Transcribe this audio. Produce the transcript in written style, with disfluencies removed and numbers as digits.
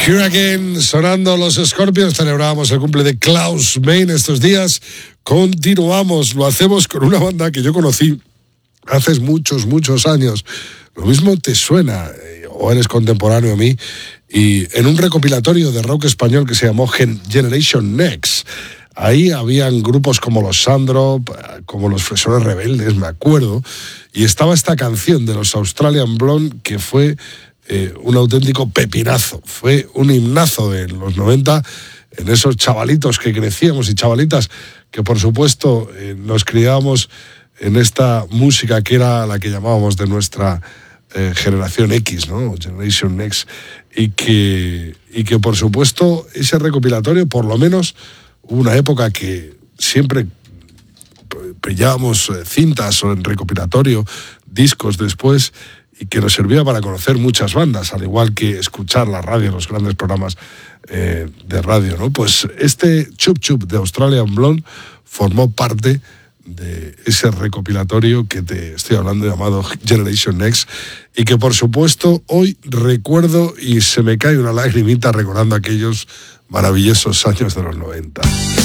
Here Again, sonando los Scorpions. Celebrábamos el cumple de Klaus Meine estos días. Continuamos, lo hacemos con una banda que yo conocí hace muchos años. Lo mismo te suena, o eres contemporáneo a mí, y en un recopilatorio de rock español que se llamó Generation Next. Ahí habían grupos como los Sandrop, como los Fresones Rebeldes, me acuerdo, y estaba esta canción de los Australian Blonde que fue un auténtico pepinazo, fue un himnazo de los 90 en esos chavalitos que crecíamos y chavalitas que por supuesto nos criábamos en esta música que era la que llamábamos de nuestra generación X, ¿no? Generation Next, y que por supuesto ese recopilatorio, por lo menos hubo una época que siempre pillábamos cintas o en recopilatorio, discos después, y que nos servía para conocer muchas bandas, al igual que escuchar la radio, los grandes programas de radio, ¿no? Pues este Chup Chup de Australian Blonde formó parte de ese recopilatorio que te estoy hablando, llamado Generation Next, y que por supuesto hoy recuerdo y se me cae una lagrimita recordando aquellos maravillosos años de los 90.